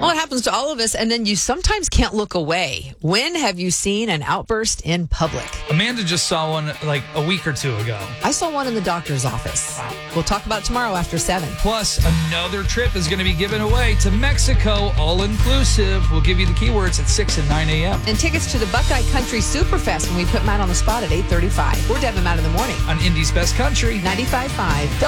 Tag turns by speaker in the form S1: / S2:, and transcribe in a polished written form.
S1: Well, it happens to all of us, and then you sometimes can't look away. When have you seen an outburst in public?
S2: Amanda just saw one like a week or two ago.
S1: I saw one in the doctor's office. We'll talk about it tomorrow after 7.
S2: Plus, another trip is going to be given away to Mexico, all-inclusive. We'll give you the keywords at 6 and 9 a.m.
S1: And tickets to the Buckeye Country Superfest when we put Matt on the spot at 8:35. We're Deb and Matt in the morning.
S2: On Indy's Best Country.
S1: 95.5